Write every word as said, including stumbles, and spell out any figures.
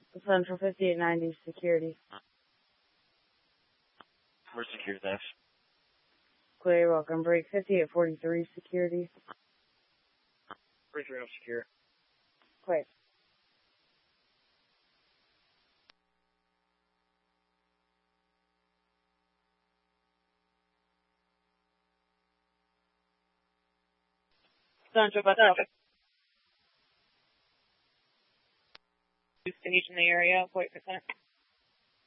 Central fifty-eight ninety, security. Where's security next? Clear, you're welcome. Break fifty-eight forty-three, security. Break three, I'm secure. Clear. Central, but no. Stage in the area, forty percent.